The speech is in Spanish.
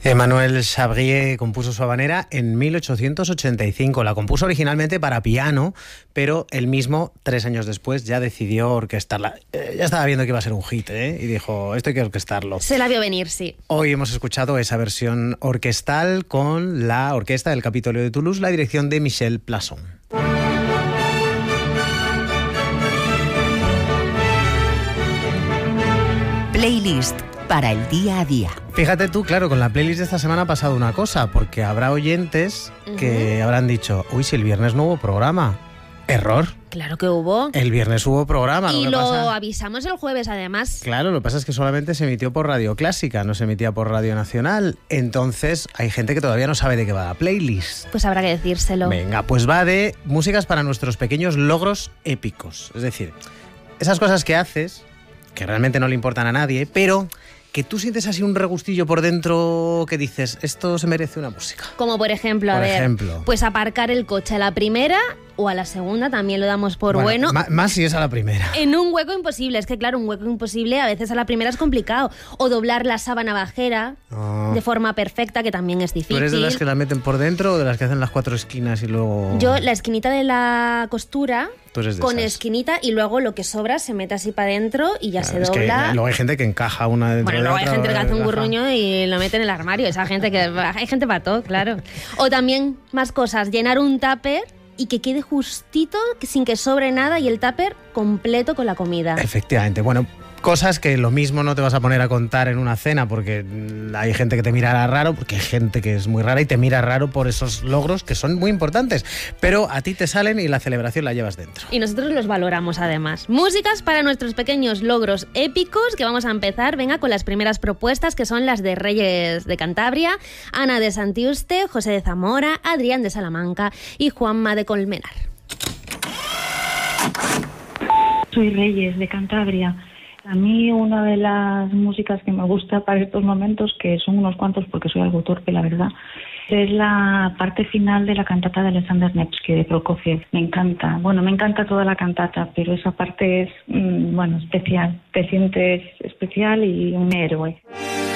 Emmanuel Chabrier compuso su habanera en 1885. La compuso originalmente para piano, pero él mismo, 3 años después, ya decidió orquestarla. Ya estaba viendo que iba a ser un hit, y dijo, esto hay que orquestarlo. Se la vio venir, sí. Hoy hemos escuchado esa versión orquestal con la orquesta del Capitolio de Toulouse, la dirección de Michel Plasson. Playlist para el día a día. Fíjate tú, claro, con la playlist de esta semana ha pasado una cosa, porque habrá oyentes que habrán dicho, uy, si el viernes no hubo programa. Error. Claro que hubo. El viernes hubo programa. Y lo avisamos el jueves, además. Claro, lo que pasa es que solamente se emitió por Radio Clásica, no se emitía por Radio Nacional. Entonces, hay gente que todavía no sabe de qué va la playlist. Pues habrá que decírselo. Venga, pues va de músicas para nuestros pequeños logros épicos. Es decir, esas cosas que haces, que realmente no le importan a nadie, pero que tú sientes así un regustillo por dentro que dices, esto se merece una música. Como por ejemplo, pues aparcar el coche a la primera o a la segunda, también lo damos por bueno. Más si es a la primera. En un hueco imposible, es que claro, un hueco imposible a veces a la primera es complicado. O doblar la sábana bajera de forma perfecta, que también es difícil. ¿Tú eres de las que la meten por dentro o de las que hacen las 4 esquinas y luego...? Yo, la esquinita de la costura, con esas. Esquinita, y luego lo que sobra se mete así para adentro y ya se dobla. Que luego hay gente que encaja una dentro de luego otra. Hay gente que hace un gurruño y lo mete en el armario. Hay gente para todo, claro. O también, más cosas, llenar un tupper y que quede justito, sin que sobre nada, y el tupper completo con la comida. Efectivamente. Bueno, cosas que lo mismo no te vas a poner a contar en una cena porque hay gente que te mirará raro, porque hay gente que es muy rara y te mira raro por esos logros que son muy importantes, pero a ti te salen y la celebración la llevas dentro. Y nosotros los valoramos además. Músicas para nuestros pequeños logros épicos, que vamos a empezar, venga, con las primeras propuestas, que son las de Reyes de Cantabria, Ana de Santiuste, José de Zamora, Adrián de Salamanca y Juanma de Colmenar. Soy Reyes de Cantabria. A mí una de las músicas que me gusta para estos momentos, que son unos cuantos porque soy algo torpe, la verdad, es la parte final de la cantata de Alexander Nevsky de Prokofiev. Me encanta. Bueno, me encanta toda la cantata, pero esa parte es, especial. Te sientes especial y un héroe.